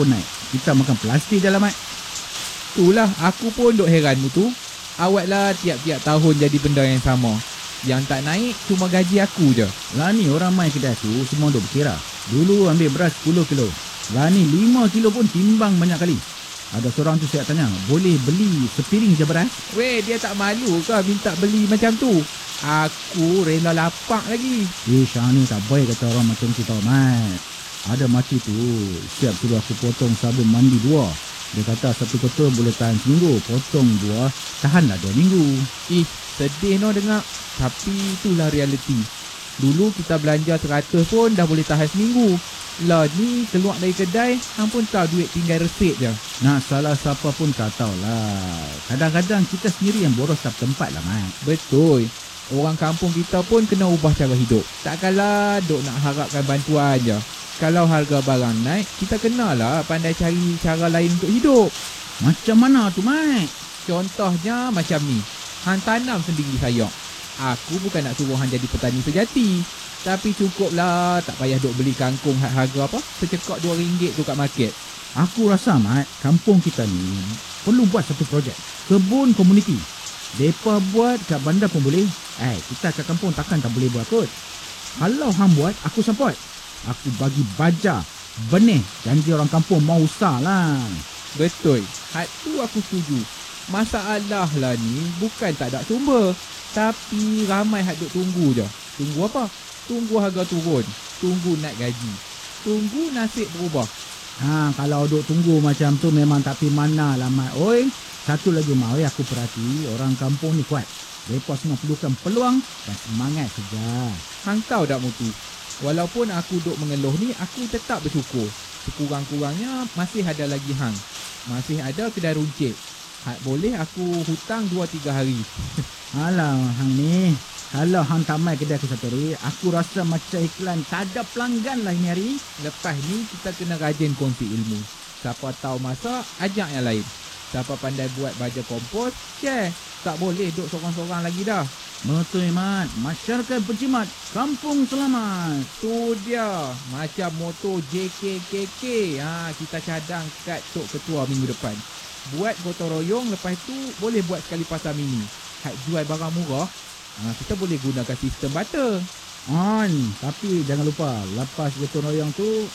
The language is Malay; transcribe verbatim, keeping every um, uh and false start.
naik. Kita makan plastik je lah, Mat. Itulah aku pun duk heran tu. Awak lah tiap-tiap tahun jadi benda yang sama. Yang tak naik cuma gaji aku je. Lah ni orang main kedai tu semua duk berkira. Dulu ambil beras sepuluh kilo. Lah ni lima kilo pun timbang banyak kali. Ada seorang tu saya tanya, boleh beli sepiring je beras? Weh, dia tak malu ke minta beli macam tu? Aku rela lapak lagi. Eh, Syah ni tak baik kata orang macam tu tau, Mat. Ada makcik tu siap suruh aku potong sabun mandi dua. Dia kata satu kotor boleh tahan seminggu, potong dua tahanlah dua minggu. Ih, sedih no dengar. Tapi itulah realiti. Dulu kita belanja seratus pun dah boleh tahan seminggu. Lah ni keluar dari kedai, hang pun tahu duit tinggal resit je. Nak salah siapa pun tak tahulah. Kadang-kadang kita sendiri yang boros tak tempat lah, Mat. Betul. Orang kampung kita pun kena ubah cara hidup. Takkanlah duk nak harapkan bantuan je. Kalau harga barang naik, kita kenalah pandai cari cara lain untuk hidup. Macam mana tu, Mat? Contohnya macam ni. Hang tanam sendiri sayang. Aku bukan nak suruh hang jadi petani sejati. Tapi cukuplah tak payah duk beli kangkung harga apa? Secekak dua ringgit tu kat market. Aku rasa, Mat, kampung kita ni perlu buat satu projek. Kebun komuniti. Depa buat kat bandar pun boleh. Eh, kita kat kampung takkan tak boleh buat kot. Kalau hang buat, aku support. Aku bagi baja, benih, janji orang kampung mau usaha lah. Betul. Hak tu aku setuju. Masalah lah ni bukan tak ada sumber. Tapi ramai hak duk tunggu je. Tunggu apa? Tunggu harga turun. Tunggu naik gaji. Tunggu nasib berubah. Ha, kalau duk tunggu macam tu memang tak pergi mana lah, Mat. Oi, satu lagi mau aku perhati, orang kampung ni kuat. Mereka semua perlukan peluang dan semangat saja. Hang tahu tak Mutu? Walaupun aku duk mengeluh ni, aku tetap bersyukur. Sekurang-kurangnya masih ada lagi hang. Masih ada kedai runcit. Hak boleh aku hutang dua tiga hari. Alah, hang ni. Kalau hang tak mai kedai aku satu hari, aku rasa macam iklan tak ada pelanggan lah ini hari. Lepas ni kita kena rajin kongsi ilmu. Siapa tahu masak, ajak yang lain. Siapa pandai buat baja kompos, share. Tak boleh duduk sorang-sorang lagi dah. Betul, Mat. Masyarakat berjimat, kampung selamat. Tu dia. Macam motor J K K K. Ha, kita cadang kat Tok Ketua minggu depan. Buat gotong royong, lepas tu boleh buat sekali pasar mini. Hak jual barang murah, ha, kita boleh gunakan sistem barter. On, tapi jangan lupa lepas gotong royong tu